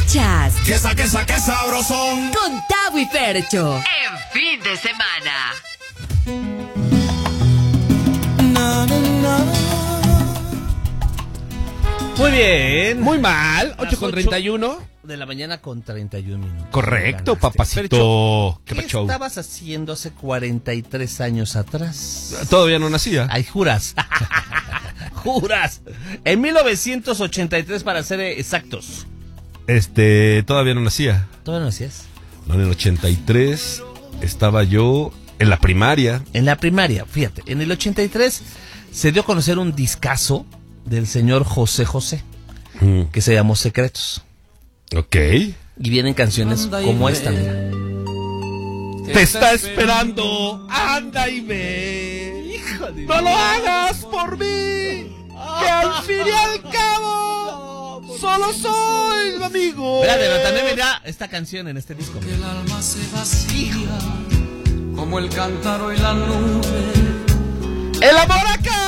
Escuchas ¡Qué sabrosón! con Tavo y Fercho En fin de semana. Muy bien. Muy mal, Las 8:31. de la mañana con 31 minutos. Correcto, Ganaste. papacito. ¿Qué ¿Qué pacho? estabas haciendo hace 43 años atrás? Todavía no nacía. Ay, juras. Juras. En 1983, para ser exactos. Todavía no nacía. ¿Todavía no hacías? No, en el 83 estaba yo en la primaria. En la primaria, fíjate. En el 83 se dio a conocer un discazo del señor José José, que se llamó Secretos. Ok. Y vienen canciones como esta, mira. Te está esperando, anda y ve. Hijo de No lo hagas por mí, que al fin y al cabo solo soy el amigo. Espérate, pero también mira esta canción en este disco. El alma se vacía como el cántaro y la nube. El amor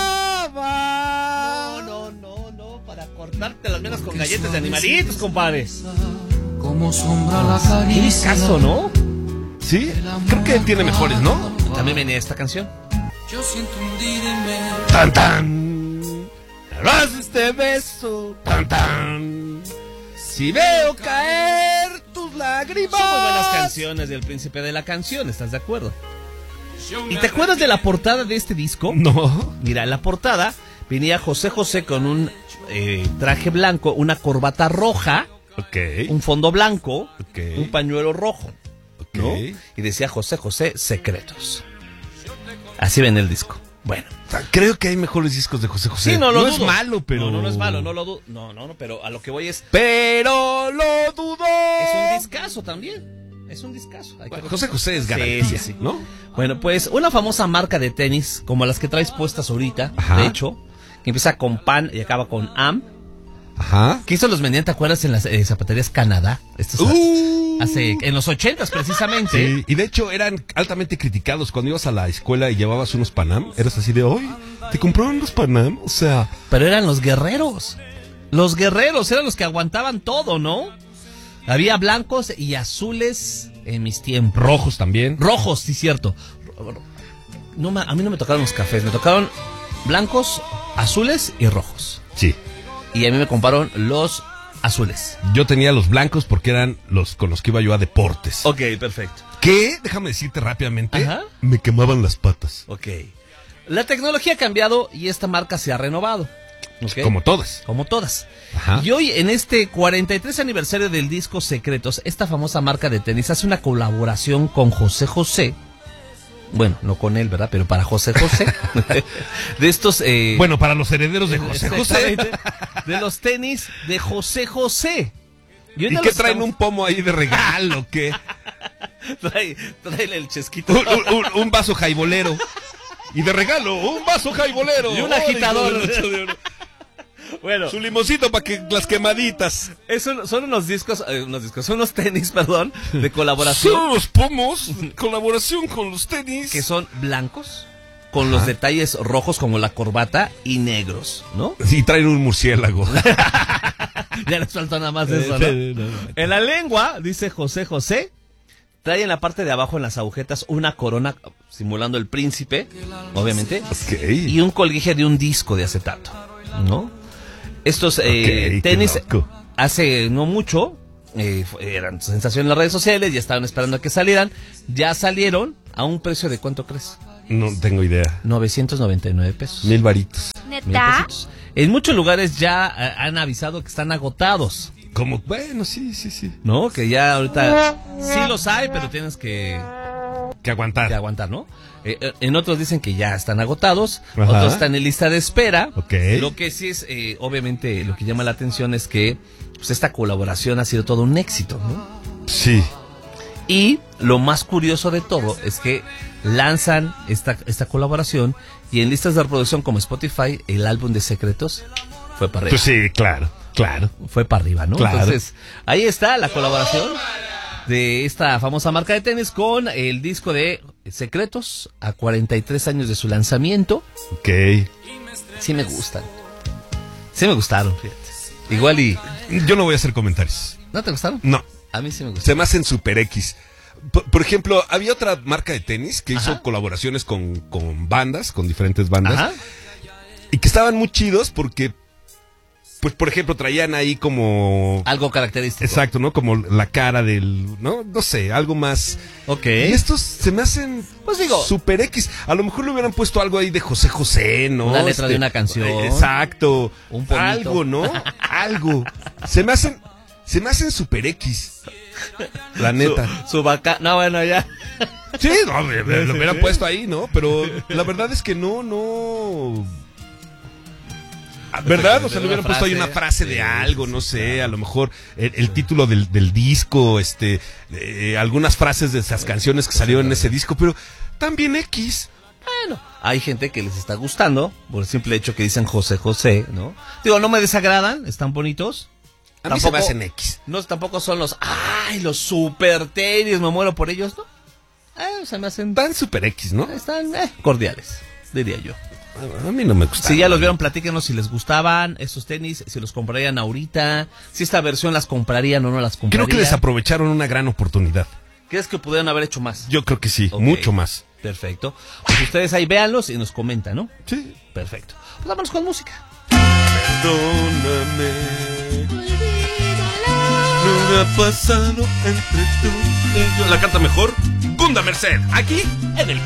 acaba. No, para cortarte las venas con galletas de animalitos, compadre. Como sombra la Qué caricia. discazo, ¿no? Sí, creo que tiene mejores, ¿no? También venía esta canción. Yo siento hundirme. Tan tan. Tras este beso, tan tan. Si veo caer tus lágrimas. Son muy buenas canciones del Príncipe de la Canción, ¿estás de acuerdo? ¿Y te acuerdas de la portada de este disco? No. Mira, en la portada venía José José con un traje blanco, una corbata roja, Ok. un fondo blanco, Ok. un pañuelo rojo, ¿no? Ok. Y decía José José Secretos. Así ven el disco. Bueno. Creo que hay mejores discos de José José. Sí, no lo es dudo. malo, pero. No es malo, no lo dudo. No, pero a lo que voy es... Pero lo dudo. Es un discazo también. Es un discazo. Hay que José José es Sí, garantía, sí. ¿no? Bueno, pues una famosa marca de tenis, como las que traes puestas ahorita, Ajá. de hecho, que empieza con PAN y acaba con AM, Ajá. que estos los vendían, ¿te acuerdas? En las zapaterías Canadá. Estos en los 80s precisamente. Sí, y de hecho eran altamente criticados cuando ibas a la escuela y llevabas unos Panam. Eras así de, hoy ¿te compraron los Panam? O sea... Pero eran los guerreros. Los guerreros eran los que aguantaban todo, ¿no? Había blancos y azules en mis tiempos. Rojos también. Rojos, sí, cierto. A mí no me tocaron los cafés, me tocaron blancos, azules y rojos. Sí. Y a mí me compraron los azules. Yo tenía los blancos porque eran los con los que iba yo a deportes. Ok, perfecto. Que, déjame decirte rápidamente, Ajá. me quemaban las patas. Ok. La tecnología ha cambiado y esta marca se ha renovado. ¿Ok? Como todas. Como todas. Ajá. Y hoy, en este 43 aniversario del disco Secretos, esta famosa marca de tenis hace una colaboración con José José. Bueno, no con él, ¿verdad? Pero para José José. De estos... Bueno, para los herederos de José José. Exactamente. De los tenis de José José. ¿Y qué traen un pomo ahí de regalo? ¿Qué? Trae el chesquito. Un vaso jaibolero. Y de regalo, un vaso jaibolero. Y un agitador. Ay, Bueno, su limoncito para que las quemaditas. son unos discos, son unos tenis, perdón, de colaboración. Son los pomos, colaboración con los tenis. Que son blancos, con los detalles rojos como la corbata y negros, ¿no? Sí, traen un murciélago. Ya les falta nada más de eso, ¿no? En la lengua, dice José José, trae en la parte de abajo en las agujetas una corona simulando el príncipe, obviamente, Ok. y un colguije de un disco de acetato, ¿no? Estos qué tenis loco. hace no mucho eran sensación en las redes sociales, ya estaban esperando a que salieran, ya salieron a un precio de ¿cuánto crees? No tengo idea. 999 pesos. 1000 varitos. 1000 pesitos. En muchos lugares ya han avisado que están agotados, Como, bueno, sí. ¿no? Que ya ahorita sí los hay, pero tienes que aguantar. aguantar, ¿no? En otros dicen que ya están agotados, Ajá. otros están en lista de espera. Ok. Lo que sí es, obviamente, lo que llama la atención es que pues, esta colaboración ha sido todo un éxito, ¿no? Sí. Y lo más curioso de todo es que lanzan esta colaboración y en listas de reproducción como Spotify, el álbum de Secretos fue para arriba. Pues sí, claro. Fue para arriba, ¿no? Claro. Entonces, ahí está la colaboración de esta famosa marca de tenis con el disco de Secretos a 43 años de su lanzamiento. Ok. Sí me gustan. Sí me gustaron, fíjate. Igual y Yo no voy a hacer comentarios. ¿No te gustaron? No. A mí sí me gustaron. Se me hacen super X. Por ejemplo, había otra marca de tenis que hizo colaboraciones con bandas, con diferentes bandas. Ajá. Y que estaban muy chidos porque, pues, por ejemplo, traían ahí como... Algo característico. Exacto, ¿no? Como la cara del... No sé, algo más... Ok. Y estos se me hacen, pues digo, super X. A lo mejor le hubieran puesto algo ahí de José José, ¿no? Una letra de una canción. Exacto. Un pomito. Algo, ¿no? Algo. Se me hacen super X. La neta. Su vaca... No, bueno, ya. Sí, no, lo hubieran puesto ahí, ¿no? Pero la verdad es que no... ¿Verdad? O sea, le hubieran puesto ahí una frase de algo, no sé, a lo mejor el título del disco, algunas frases de esas canciones que salieron en ese disco, pero también X. Bueno, hay gente que les está gustando por el simple hecho que dicen José José, ¿no? Digo, no me desagradan, están bonitos. A mí se me hacen X. No, tampoco son los super tenis, me muero por ellos, ¿no? Se me hacen... Tan super X, ¿no? Están cordiales, diría yo. A mí no me gusta. Si ya los vieron, platíquenos si les gustaban esos tenis, si los comprarían ahorita, si esta versión las comprarían o no las comprarían. Creo que desaprovecharon una gran oportunidad. ¿Crees que pudieron haber hecho más? Yo creo que sí, Ok. mucho más. Perfecto. Pues ustedes ahí véanlos y nos comentan, ¿no? Sí. Perfecto. Pues vámonos con música. Perdóname. No me ha pasado entre tú y yo. La canta mejor Gunda Merced, aquí en el